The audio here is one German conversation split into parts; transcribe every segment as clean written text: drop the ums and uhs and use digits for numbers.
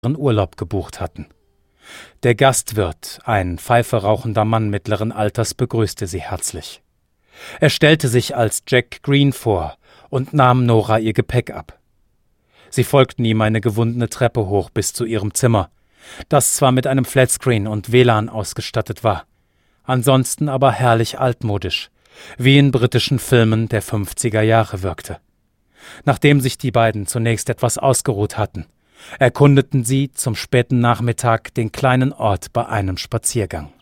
Urlaub gebucht hatten. Der Gastwirt, ein Pfeife rauchender Mann mittleren Alters, begrüßte sie herzlich. Er stellte sich als Jack Green vor und nahm Nora ihr Gepäck ab. Sie folgten ihm eine gewundene Treppe hoch bis zu ihrem Zimmer, das zwar mit einem Flatscreen und WLAN ausgestattet war, ansonsten aber herrlich altmodisch, wie in britischen Filmen der 50er Jahre wirkte. Nachdem sich die beiden zunächst etwas ausgeruht hatten, erkundeten sie zum späten Nachmittag den kleinen Ort bei einem Spaziergang.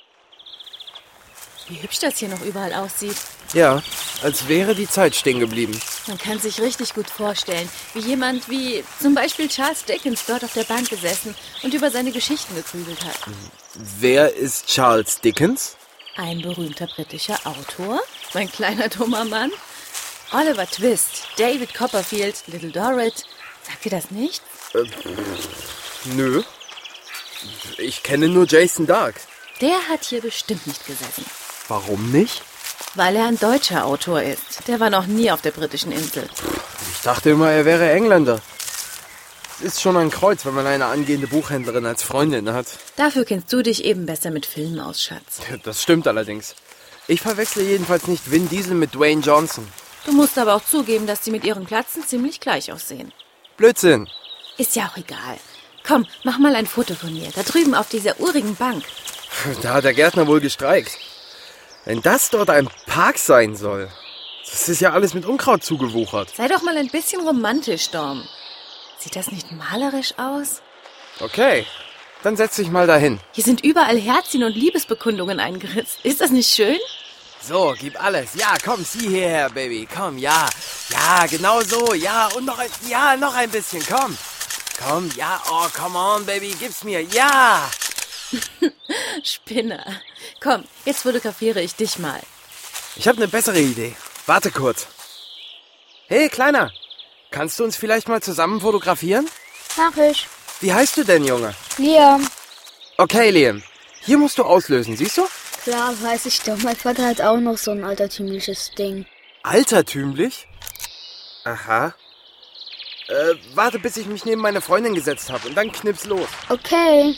Wie hübsch das hier noch überall aussieht. Ja, als wäre die Zeit stehen geblieben. Man kann sich richtig gut vorstellen, wie jemand wie zum Beispiel Charles Dickens dort auf der Bank gesessen und über seine Geschichten gegrübelt hat. Wer ist Charles Dickens? Ein berühmter britischer Autor, mein kleiner dummer Mann. Oliver Twist, David Copperfield, Little Dorrit. Sagt ihr das nicht? Nö. Ich kenne nur Jason Dark. Der hat hier bestimmt nicht gesessen. Warum nicht? Weil er ein deutscher Autor ist. Der war noch nie auf der britischen Insel. Ich dachte immer, er wäre Engländer. Es ist schon ein Kreuz, wenn man eine angehende Buchhändlerin als Freundin hat. Dafür kennst du dich eben besser mit Filmen aus, Schatz. Das stimmt allerdings. Ich verwechsle jedenfalls nicht Vin Diesel mit Dwayne Johnson. Du musst aber auch zugeben, dass sie mit ihren Glatzen ziemlich gleich aussehen. Blödsinn. Ist ja auch egal. Komm, mach mal ein Foto von mir. Da drüben auf dieser urigen Bank. Da hat der Gärtner wohl gestreikt. Wenn das dort ein Park sein soll, das ist ja alles mit Unkraut zugewuchert. Sei doch mal ein bisschen romantisch, Dom. Sieht das nicht malerisch aus? Okay, dann setz dich mal dahin. Hier sind überall Herzchen und Liebesbekundungen eingeritzt. Ist das nicht schön? So, gib alles. Ja, komm, zieh hierher, Baby. Komm, ja. Ja, genau so. Ja, und noch ein bisschen. Komm. Komm, ja. Oh, come on, Baby. Gib's mir. Ja. Spinner. Komm, jetzt fotografiere ich dich mal. Ich habe eine bessere Idee. Warte kurz. Hey, Kleiner. Kannst du uns vielleicht mal zusammen fotografieren? Mach ich. Wie heißt du denn, Junge? Liam. Okay, Liam. Hier musst du auslösen, siehst du? Klar, weiß ich doch. Mein Vater hat auch noch so ein altertümliches Ding. Altertümlich? Aha. Warte, bis ich mich neben meine Freundin gesetzt habe und dann knips los. Okay.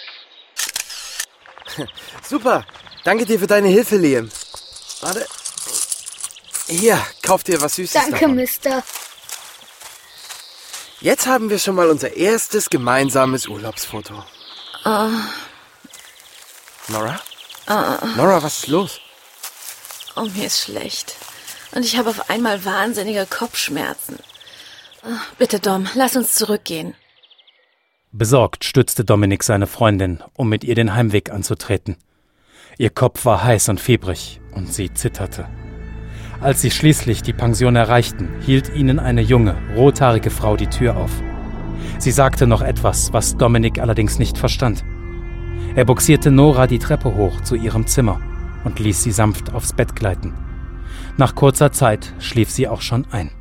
Super. Danke dir für deine Hilfe, Liam. Warte. Hier, kauf dir was Süßes Danke, davon. Mister. Jetzt haben wir schon mal unser erstes gemeinsames Urlaubsfoto. Nora? Nora, was ist los? Oh, mir ist schlecht. Und ich habe auf einmal wahnsinnige Kopfschmerzen. Bitte, Dom, lass uns zurückgehen. Besorgt stützte Dominik seine Freundin, um mit ihr den Heimweg anzutreten. Ihr Kopf war heiß und fiebrig und sie zitterte. Als sie schließlich die Pension erreichten, hielt ihnen eine junge, rothaarige Frau die Tür auf. Sie sagte noch etwas, was Dominik allerdings nicht verstand. Er bugsierte Nora die Treppe hoch zu ihrem Zimmer und ließ sie sanft aufs Bett gleiten. Nach kurzer Zeit schlief sie auch schon ein.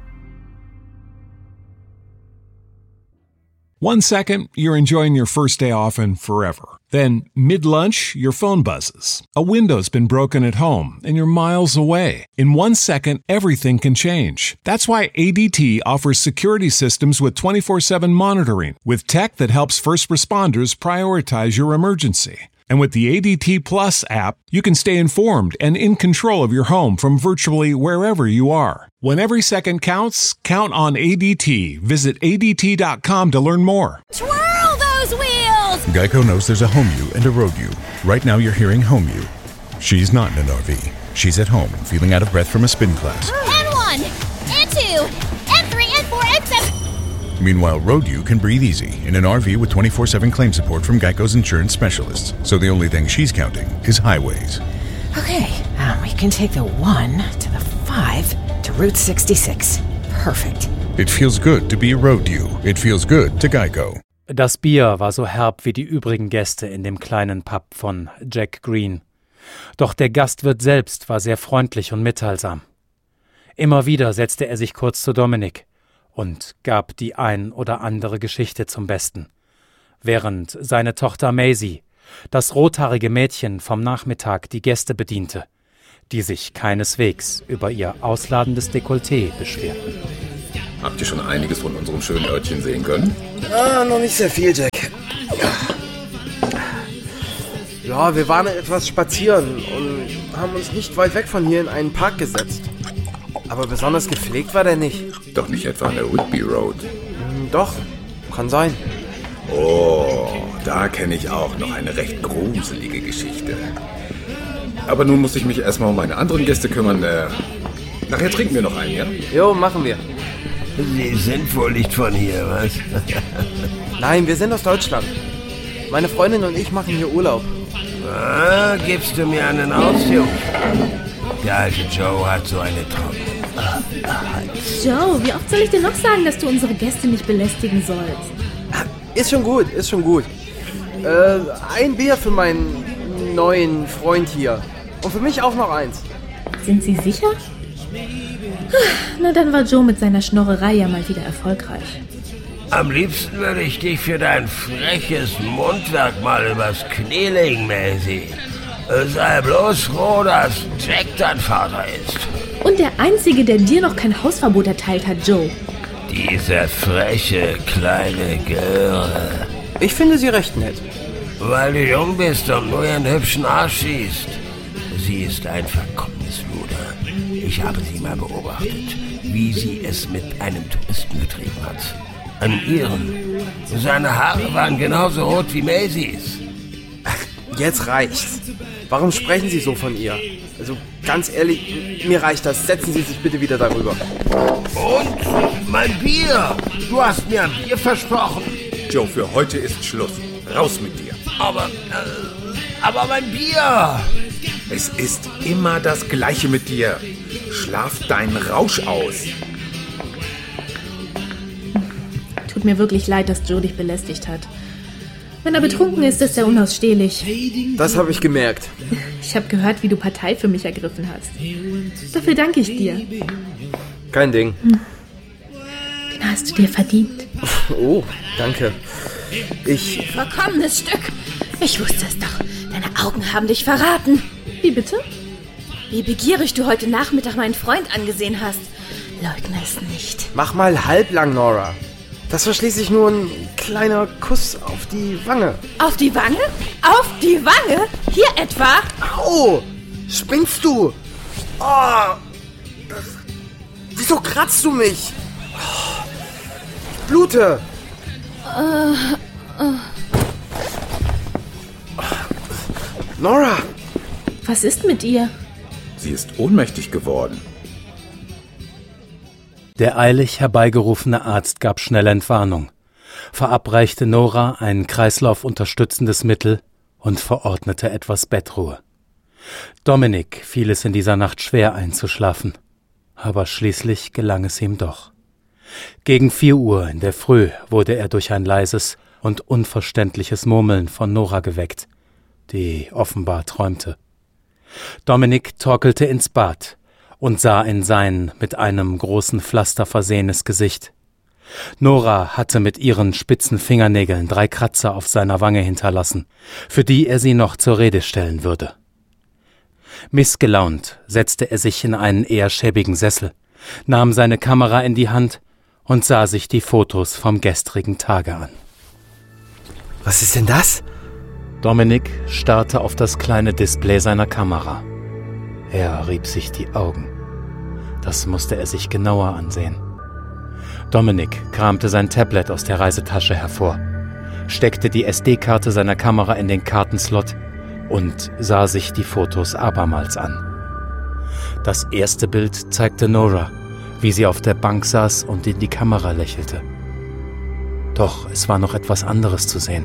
1 second, you're enjoying your first day off and forever. Then, mid-lunch, your phone buzzes. A window's been broken at home and you're miles away. In 1 second, everything can change. That's why ADT offers security systems with 24/7 monitoring, with tech that helps first responders prioritize your emergency. And with the ADT Plus app, you can stay informed and in control of your home from virtually wherever you are. When every second counts, count on ADT. Visit ADT.com to learn more. Twirl those wheels! Geico knows there's a home you and a road you. Right now you're hearing home you. She's not in an RV. She's at home, feeling out of breath from a spin class. And 1, and 2, and 3, and 4, and 7. Meanwhile, road you can breathe easy in an RV with 24/7 claim support from Geico's insurance specialists. So the only thing she's counting is highways. Okay, we can take the 1 to the 5 to Route 66. Perfect. It feels good to be a road you. It feels good to Geico. Das Bier war so herb wie die übrigen Gäste in dem kleinen Pub von Jack Green. Doch der Gastwirt selbst war sehr freundlich und mitteilsam. Immer wieder setzte er sich kurz zu Dominik und gab die ein oder andere Geschichte zum Besten, während seine Tochter Maisie, das rothaarige Mädchen vom Nachmittag, die Gäste bediente, die sich keineswegs über ihr ausladendes Dekolleté beschwerten. Habt ihr schon einiges von unserem schönen Örtchen sehen können? Noch nicht sehr viel, Jack. Ja, wir waren etwas spazieren und haben uns nicht weit weg von hier in einen Park gesetzt. Aber besonders gepflegt war der nicht. Doch nicht etwa an der Whitby Road? Doch, kann sein. Oh, da kenne ich auch noch eine recht gruselige Geschichte. Aber nun muss ich mich erstmal um meine anderen Gäste kümmern. Nachher trinken wir noch einen, ja? Jo, machen wir. Sie sind wohl nicht von hier, was? Nein, wir sind aus Deutschland. Meine Freundin und ich machen hier Urlaub. Gibst du mir einen Ausflug? Der alte Joe hat so eine Trommel. Joe, wie oft soll ich dir noch sagen, dass du unsere Gäste nicht belästigen sollst? Ist schon gut, ist schon gut. Ein Bier für meinen neuen Freund hier. Und für mich auch noch eins. Sind Sie sicher? Na, dann war Joe mit seiner Schnorrerei ja mal wieder erfolgreich. Am liebsten würde ich dich für dein freches Mundwerk mal übers Knie legen, Maisie. Sei bloß froh, dass Jack dein Vater ist. Und der Einzige, der dir noch kein Hausverbot erteilt hat, Joe. Diese freche kleine Göre. Ich finde sie recht nett. Weil du jung bist und nur ihren hübschen Arsch siehst. Sie ist ein verkommenes Luder. Ich habe sie mal beobachtet, wie sie es mit einem Touristen getrieben hat. Einen Iren. Seine Haare waren genauso rot wie Maisies. Jetzt reicht's. Warum sprechen Sie so von ihr? Also ganz ehrlich, mir reicht das. Setzen Sie sich bitte wieder darüber. Und mein Bier. Du hast mir ein Bier versprochen. Joe, für heute ist Schluss. Raus mit dir. Aber mein Bier. Es ist immer das Gleiche mit dir. Schlaf deinen Rausch aus. Tut mir wirklich leid, dass Joe dich belästigt hat. Wenn er betrunken ist, ist er unausstehlich. Das habe ich gemerkt. Ich habe gehört, wie du Partei für mich ergriffen hast. Dafür danke ich dir. Kein Ding. Den hast du dir verdient. Oh, danke. Verkommenes Stück. Ich wusste es doch. Deine Augen haben dich verraten. Wie bitte? Wie begierig du heute Nachmittag meinen Freund angesehen hast. Leugne es nicht. Mach mal halblang, Nora. Das war schließlich nur ein kleiner Kuss auf die Wange. Auf die Wange? Auf die Wange? Hier etwa? Au! Spinnst du? Oh! Wieso kratzt du mich? Oh, ich blute. Nora! Was ist mit ihr? Sie ist ohnmächtig geworden. Der eilig herbeigerufene Arzt gab schnell Entwarnung, verabreichte Nora ein kreislaufunterstützendes Mittel und verordnete etwas Bettruhe. Dominic fiel es in dieser Nacht schwer einzuschlafen, aber schließlich gelang es ihm doch. Gegen 4 Uhr in der Früh wurde er durch ein leises und unverständliches Murmeln von Nora geweckt, die offenbar träumte. Dominic torkelte ins Bad und sah in sein mit einem großen Pflaster versehenes Gesicht. Nora hatte mit ihren spitzen Fingernägeln 3 Kratzer auf seiner Wange hinterlassen, für die er sie noch zur Rede stellen würde. Missgelaunt setzte er sich in einen eher schäbigen Sessel, nahm seine Kamera in die Hand und sah sich die Fotos vom gestrigen Tage an. Was ist denn das? Dominic starrte auf das kleine Display seiner Kamera. Er rieb sich die Augen. Das musste er sich genauer ansehen. Dominic kramte sein Tablet aus der Reisetasche hervor, steckte die SD-Karte seiner Kamera in den Kartenslot und sah sich die Fotos abermals an. Das erste Bild zeigte Nora, wie sie auf der Bank saß und in die Kamera lächelte. Doch es war noch etwas anderes zu sehen.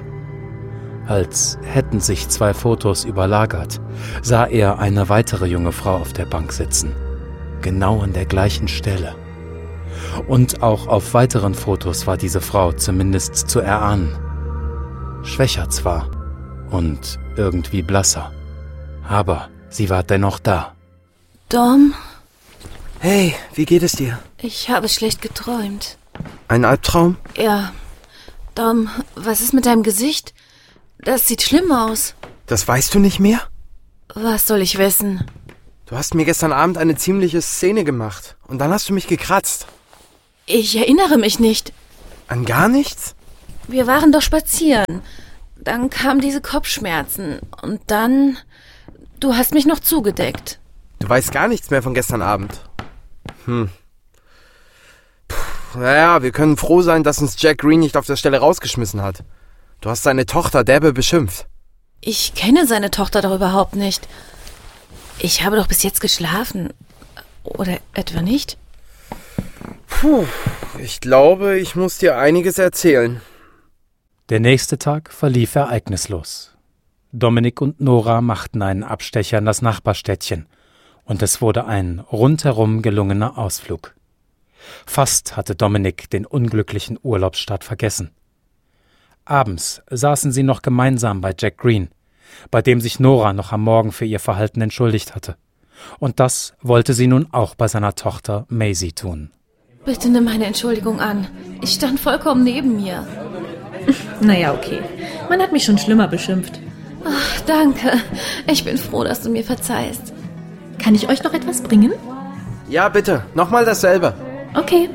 Als hätten sich 2 Fotos überlagert, sah er eine weitere junge Frau auf der Bank sitzen, genau an der gleichen Stelle. Und auch auf weiteren Fotos war diese Frau zumindest zu erahnen. Schwächer zwar und irgendwie blasser, aber sie war dennoch da. Dom? Hey, wie geht es dir? Ich habe schlecht geträumt. Ein Albtraum? Ja. Dom, was ist mit deinem Gesicht? Das sieht schlimm aus. Das weißt du nicht mehr? Was soll ich wissen? Du hast mir gestern Abend eine ziemliche Szene gemacht und dann hast du mich gekratzt. Ich erinnere mich nicht. An gar nichts? Wir waren doch spazieren. Dann kamen diese Kopfschmerzen. Und dann... Du hast mich noch zugedeckt. Du weißt gar nichts mehr von gestern Abend. Naja, wir können froh sein, dass uns Jack Green nicht auf der Stelle rausgeschmissen hat. Du hast seine Tochter derbe beschimpft. Ich kenne seine Tochter doch überhaupt nicht. Ich habe doch bis jetzt geschlafen. Oder etwa nicht? Ich glaube, ich muss dir einiges erzählen. Der nächste Tag verlief ereignislos. Dominic und Nora machten einen Abstecher in das Nachbarstädtchen und es wurde ein rundherum gelungener Ausflug. Fast hatte Dominic den unglücklichen Urlaubsstart vergessen. Abends saßen sie noch gemeinsam bei Jack Green, bei dem sich Nora noch am Morgen für ihr Verhalten entschuldigt hatte. Und das wollte sie nun auch bei seiner Tochter Maisie tun. Bitte nimm meine Entschuldigung an. Ich stand vollkommen neben mir. Naja, okay. Man hat mich schon schlimmer beschimpft. Ach, danke. Ich bin froh, dass du mir verzeihst. Kann ich euch noch etwas bringen? Ja, bitte. Nochmal dasselbe. Okay.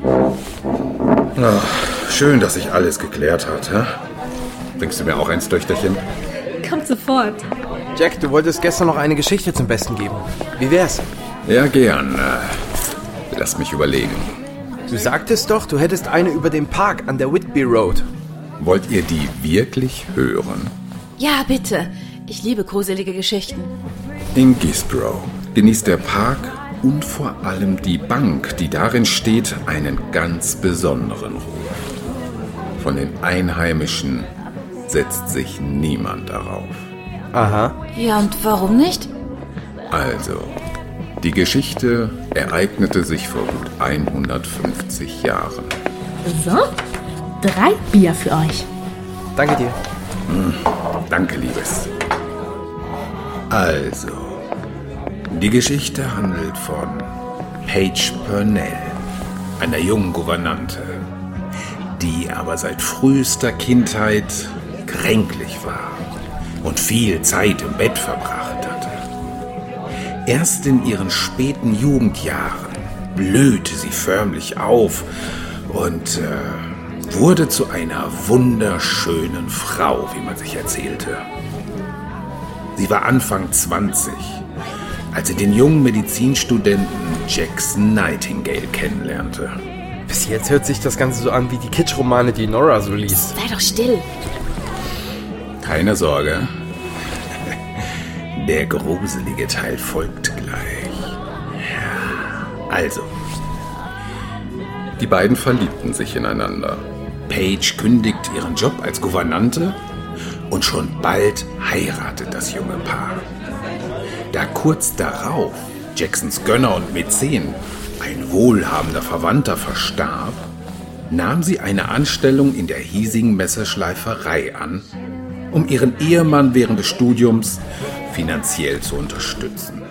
Ach, schön, dass sich alles geklärt hat, hä? Bringst du mir auch eins, Töchterchen? Kommt sofort. Jack, du wolltest gestern noch eine Geschichte zum Besten geben. Wie wär's? Ja, gern. Lass mich überlegen. Du sagtest doch, du hättest eine über den Park an der Whitby Road. Wollt ihr die wirklich hören? Ja, bitte. Ich liebe gruselige Geschichten. In Guisborough genießt der Park und vor allem die Bank, die darin steht, einen ganz besonderen Ruf. Von den Einheimischen setzt sich niemand darauf. Aha. Ja, und warum nicht? Also, die Geschichte ereignete sich vor gut 150 Jahren. So, 3 Bier für euch. Danke dir. Danke, Liebes. Also, die Geschichte handelt von Paige Purnell, einer jungen Gouvernante, die aber seit frühester Kindheit kränklich war und viel Zeit im Bett verbracht hatte. Erst in ihren späten Jugendjahren blühte sie förmlich auf und wurde zu einer wunderschönen Frau, wie man sich erzählte. Sie war Anfang 20, als sie den jungen Medizinstudenten Jackson Nightingale kennenlernte. Bis jetzt hört sich das Ganze so an wie die Kitsch-Romane, die Nora so liest. Sei doch still. Keine Sorge. Der gruselige Teil folgt gleich. Ja, also. Die beiden verliebten sich ineinander. Paige kündigt ihren Job als Gouvernante und schon bald heiratet das junge Paar. Da kurz darauf Jacksons Gönner und Mäzen, ein wohlhabender Verwandter, verstarb, nahm sie eine Anstellung in der hiesigen Messerschleiferei an, um ihren Ehemann während des Studiums finanziell zu unterstützen.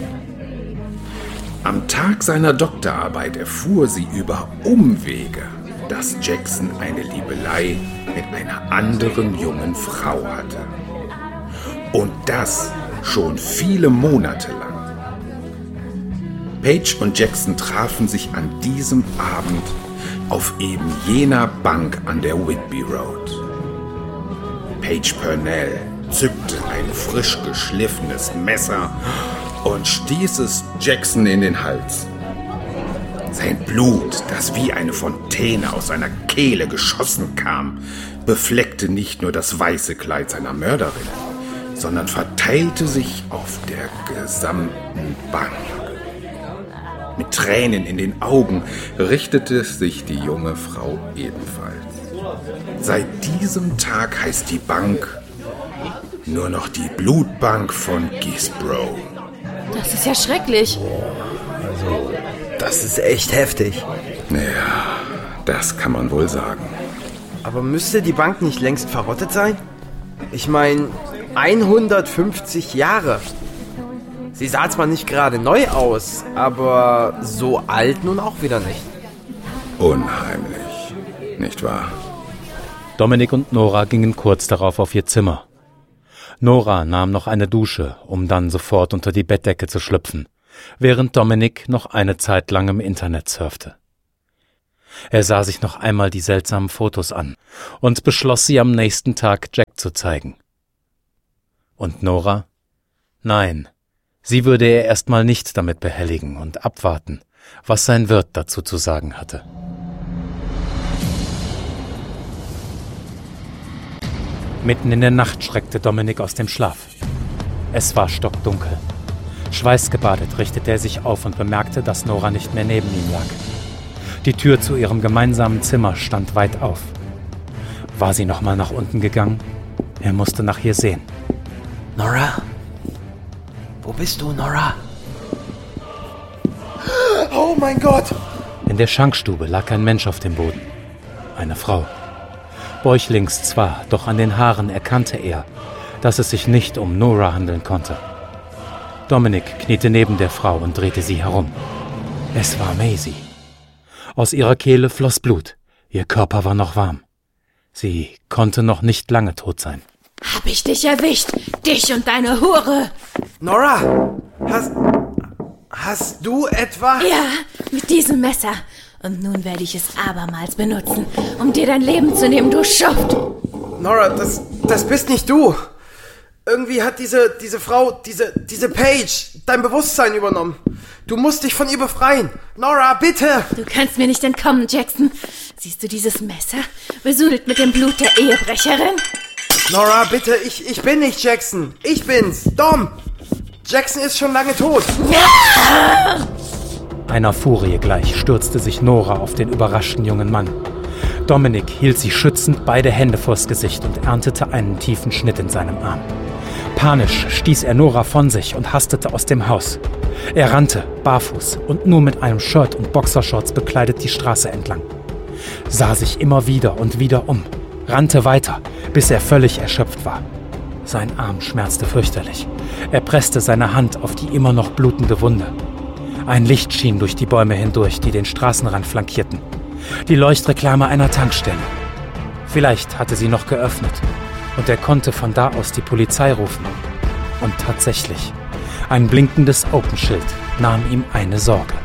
Am Tag seiner Doktorarbeit erfuhr sie über Umwege, dass Jackson eine Liebelei mit einer anderen jungen Frau hatte. Und das schon viele Monate lang. Paige und Jackson trafen sich an diesem Abend auf eben jener Bank an der Whitby Road. Paige Purnell zückte ein frisch geschliffenes Messer und stieß es Jackson in den Hals. Sein Blut, das wie eine Fontäne aus seiner Kehle geschossen kam, befleckte nicht nur das weiße Kleid seiner Mörderin, sondern verteilte sich auf der gesamten Bank. Mit Tränen in den Augen richtete sich die junge Frau ebenfalls. Seit diesem Tag heißt die Bank nur noch die Blutbank von Guisborough. Das ist ja schrecklich. Also, das ist echt heftig. Ja, das kann man wohl sagen. Aber müsste die Bank nicht längst verrottet sein? Ich meine, 150 Jahre. Sie sah zwar nicht gerade neu aus, aber so alt nun auch wieder nicht. Unheimlich, nicht wahr? Dominic und Nora gingen kurz darauf auf ihr Zimmer. Nora nahm noch eine Dusche, um dann sofort unter die Bettdecke zu schlüpfen, während Dominic noch eine Zeit lang im Internet surfte. Er sah sich noch einmal die seltsamen Fotos an und beschloss, sie am nächsten Tag Jack zu zeigen. Und Nora? Nein, sie würde er erstmal nicht damit behelligen und abwarten, was sein Wirt dazu zu sagen hatte. Mitten in der Nacht schreckte Dominic aus dem Schlaf. Es war stockdunkel. Schweißgebadet richtete er sich auf und bemerkte, dass Nora nicht mehr neben ihm lag. Die Tür zu ihrem gemeinsamen Zimmer stand weit auf. War sie nochmal nach unten gegangen? Er musste nach ihr sehen. Nora? Wo bist du, Nora? Oh mein Gott! In der Schankstube lag ein Mensch auf dem Boden. Eine Frau. Bäuchlings zwar, doch an den Haaren erkannte er, dass es sich nicht um Nora handeln konnte. Dominic kniete neben der Frau und drehte sie herum. Es war Maisie. Aus ihrer Kehle floss Blut. Ihr Körper war noch warm. Sie konnte noch nicht lange tot sein. Hab ich dich erwischt? Dich und deine Hure! Nora, hast du etwa... Ja, mit diesem Messer. Und nun werde ich es abermals benutzen, um dir dein Leben zu nehmen, du Schuft! Nora, das bist nicht du. Irgendwie hat diese Frau, diese Paige, dein Bewusstsein übernommen. Du musst dich von ihr befreien. Nora, bitte! Du kannst mir nicht entkommen, Jackson. Siehst du dieses Messer? Besudelt mit dem Blut der Ehebrecherin? Nora, bitte, ich bin nicht Jackson. Ich bin's, Dom. Jackson ist schon lange tot. Ja! Einer Furie gleich stürzte sich Nora auf den überraschten jungen Mann. Dominic hielt sie schützend beide Hände vors Gesicht und erntete einen tiefen Schnitt in seinem Arm. Panisch stieß er Nora von sich und hastete aus dem Haus. Er rannte, barfuß und nur mit einem Shirt und Boxershorts bekleidet die Straße entlang. Sah sich immer wieder und wieder um, rannte weiter, bis er völlig erschöpft war. Sein Arm schmerzte fürchterlich. Er presste seine Hand auf die immer noch blutende Wunde. Ein Licht schien durch die Bäume hindurch, die den Straßenrand flankierten. Die Leuchtreklame einer Tankstelle. Vielleicht hatte sie noch geöffnet und er konnte von da aus die Polizei rufen. Und tatsächlich, ein blinkendes Openschild nahm ihm eine Sorge.